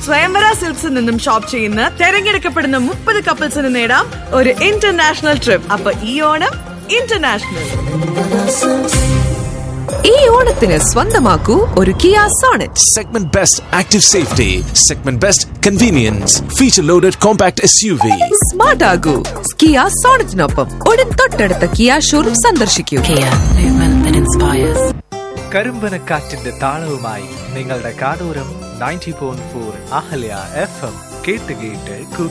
സ്വയംവര സിൽക്സിൽ നിന്നും ഷോപ്പ് ചെയ്യുന്ന തെരഞ്ഞെടുക്കപ്പെടുന്ന 30 കപ്പിൾസിന് നേടാം ഒരു ഇന്റർനാഷണൽ ട്രിപ്പ്. അപ്പൊ ഈ ഓണം ഇന്റർനാഷണൽ. ഈ ഓണത്തിന് സ്വന്തമാക്കൂ ഒരു Kia Sonet. Segment Best Active Safety, Segment Best Convenience, Feature Loaded Compact SUV. Smart ആകൂ Kia സോണറ്റിനൊപ്പം ഉടൻ തൊട്ടടുത്ത കിയ ഷോറൂം സന്ദർശിക്കൂ. കരിമ്പനക്കാറ്റിന്റെ താളവുമായി നിങ്ങളുടെ കാടൂരം 90.4 അഹല്യ FM കേട്ട്